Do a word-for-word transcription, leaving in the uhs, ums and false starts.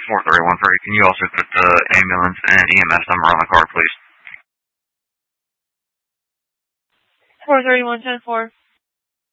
four three one three. Can you also put the ambulance and E M S number on the card, please? four three one ten four.